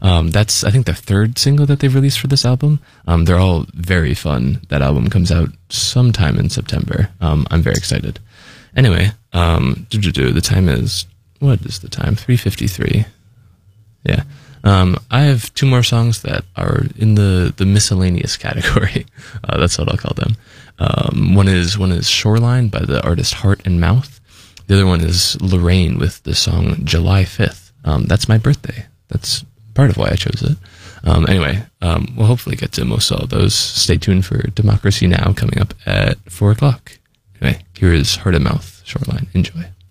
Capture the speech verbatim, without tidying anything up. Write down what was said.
Um, that's, I think, the third single that they've released for this album. Um, they're all very fun. That album comes out sometime in September. Um, I'm very excited. Anyway, um, the time is, what is the time? three fifty-three. Yeah. Um, I have two more songs that are in the, the miscellaneous category. Uh, that's what I'll call them. Um, one is, one is Shoreline by the artist Heart and Mouth. The other one is Lorraine with the song July fifth. Um, that's my birthday. That's part of why I chose it. Um, anyway, um, we'll hopefully get to most all of those. Stay tuned for Democracy Now! Coming up at four o'clock. Anyway, here is Heart and Mouth, Shoreline. Enjoy.